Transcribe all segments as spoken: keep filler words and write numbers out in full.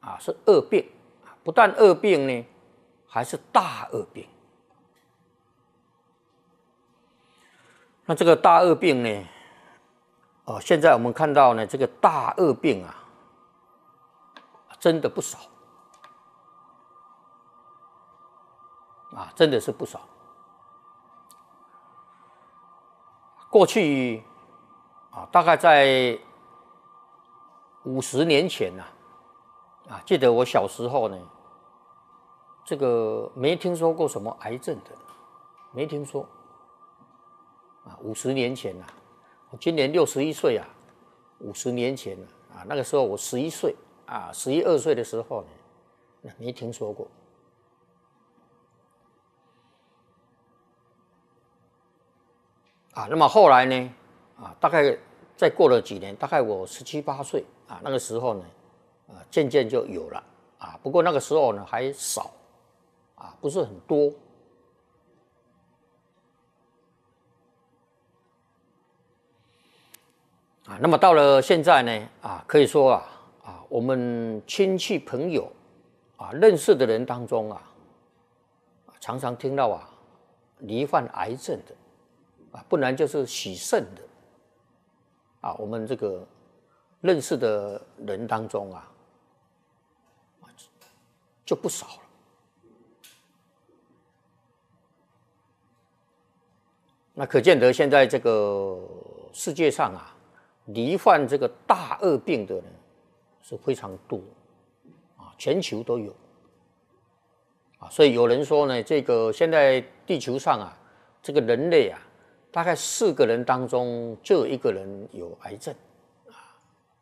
啊是恶病，不但恶病呢，还是大恶病。那这个大恶病呢，哦，现在我们看到呢，这个大恶病啊，真的不少啊，真的是不少。过去啊，大概在五十年前呐、啊，啊，记得我小时候呢，这个没听说过什么癌症的，没听说啊。五十年前呐、啊，我今年六十一岁啊，五十年前啊，啊，那个时候我十一岁啊，十一二岁的时候呢，没听说过。啊，那么后来呢？啊，大概再过了几年，大概我十七八岁啊，那个时候呢，啊，渐渐就有了啊。不过那个时候呢还少，啊，不是很多。啊，那么到了现在呢，啊，可以说啊，啊，我们亲戚朋友啊认识的人当中啊，常常听到啊，罹患癌症的。啊，不然就是洗肾的，啊，我们这个认识的人当中啊，就不少了。那可见得现在这个世界上啊，罹患这个大恶病的人是非常多，啊，全球都有，啊，所以有人说呢，这个现在地球上啊，这个人类啊。大概四个人当中就有一个人有癌症，啊，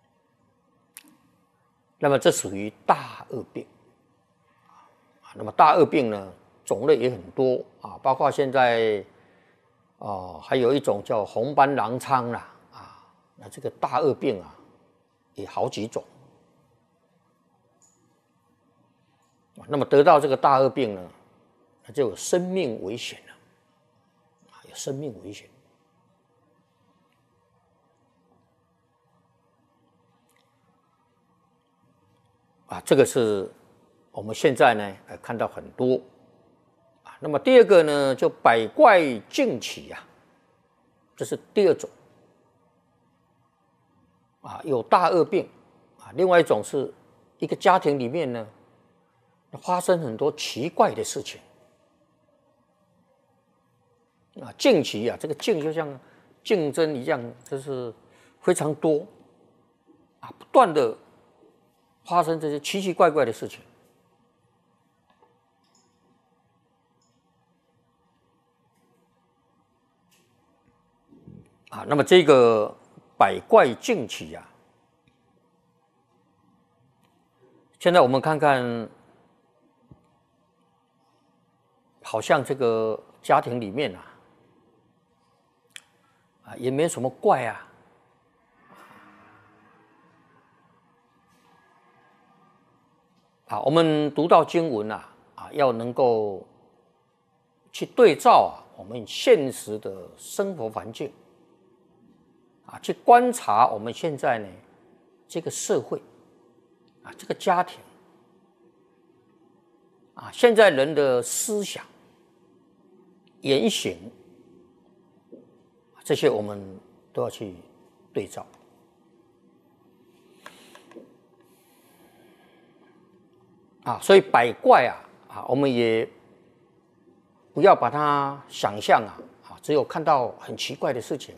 那么这属于大恶病，啊，那么大恶病呢种类也很多啊，包括现在哦还有一种叫红斑狼疮啦，啊，那这个大恶病啊也好几种，那么得到这个大恶病呢，那就有生命危险了。有生命危险啊，这个是我们现在呢看到很多啊。那么第二个呢，就百怪竞起啊，这是第二种啊，有大恶病啊。另外一种是一个家庭里面呢发生很多奇怪的事情。啊，竞起啊，这个竞就像竞争一样，就是非常多啊，不断的发生这些奇奇怪怪的事情啊。那么这个百怪竞起啊，现在我们看看，好像这个家庭里面啊。啊，也没什么怪啊，啊，我们读到经文啊，啊，要能够去对照啊，我们现实的生活环境，啊，去观察我们现在呢这个社会，啊，这个家庭，啊，现在人的思想、言行。这些我们都要去对照啊，所以百怪啊啊，我们也不要把它想象啊啊，只有看到很奇怪的事情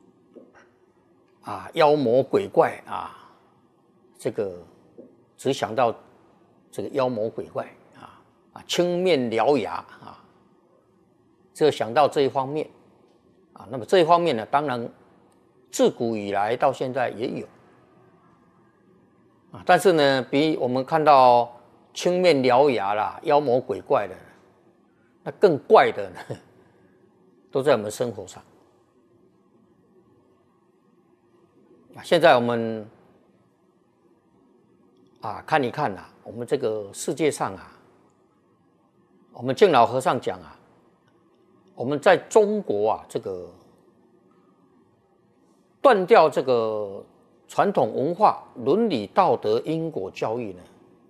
啊，妖魔鬼怪啊，这个只想到这个妖魔鬼怪啊啊，青面獠牙啊，只有想到这一方面。啊，那么这一方面呢，当然自古以来到现在也有啊，但是呢，比我们看到青面獠牙啦、妖魔鬼怪的，那更怪的呢，都在我们生活上啊。现在我们啊看一看啊，我们这个世界上啊，我们敬老和尚讲啊。我们在中国啊，这个断掉这个传统文化、伦理道德、因果教育呢，